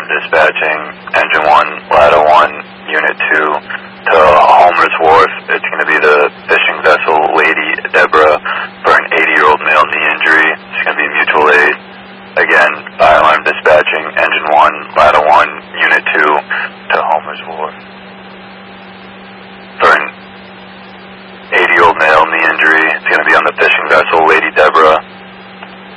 alarm dispatching, Engine 1, Ladder 1, Unit 2 to Homer's Wharf. It's going to be the fishing vessel Lady Deborah for an 80-year-old male knee injury. It's going to be mutual aid. Again, fire alarm dispatching, Engine 1, Ladder 1, Unit 2 to Homer's Wharf for an 80-year-old male knee injury. It's going to be on the fishing vessel Lady